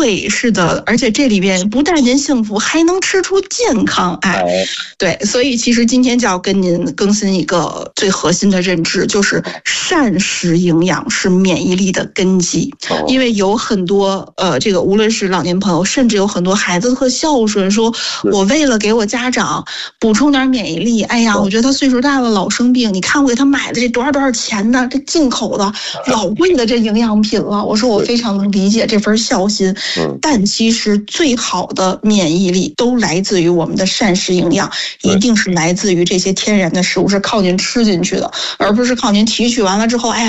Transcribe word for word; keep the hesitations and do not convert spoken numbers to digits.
对，是的，而且这里边不但您幸福，还能吃出健康。哎，对，所以其实今天就要跟您更新一个最核心的认知，就是膳食营养是免疫力的根基。因为有很多呃，这个无论是老年朋友，甚至有很多孩子特孝顺，说我为了给我家长补充点免疫力，哎呀，我觉得他岁数大了老生病，你看我给他买的这多少多少钱的，这进口的老贵的这营养品了。我说我非常能理解这份孝心，但其实最好的免疫力都来自于我们的膳食营养，一定是来自于这些天然的食物，是靠您吃进去的，而不是靠您提取完了之后，哎。